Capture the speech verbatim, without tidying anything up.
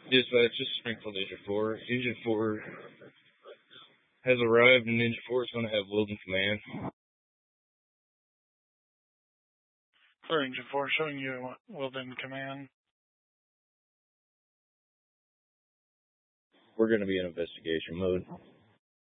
Dispatch, this is Springfield Engine four. Engine four has arrived, and Engine four is going to have Wilden command. For Engine four, showing you Wilden command. We're going to be in investigation mode.